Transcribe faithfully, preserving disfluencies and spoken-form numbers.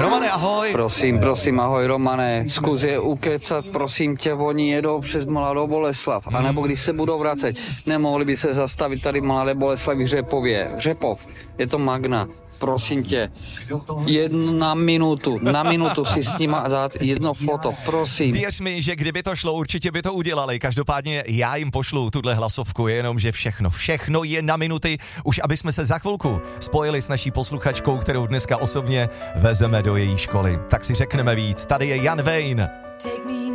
Romane, ahoj. Prosím, prosím, ahoj Romane, zkus je ukecat, prosím tě, oni jedou přes Mladou Boleslav, anebo když se budou vracet, nemohli by se zastavit tady Mladé Boleslavi v Řepově, Řepov, je to Magna, prosím tě, jednu na minutu, na minutu si s nima dát jedno foto, prosím. Věř mi, že kdyby to šlo, určitě by to udělali, každopádně já jim pošlu tuhle hlasovku, jenom že všechno, všechno je na minuty, už aby jsme se za chvilku spojili s naší posluchačkou, kterou dneska osobně vezeme do její školy. Tak si řekneme víc, tady je Jan Wayne.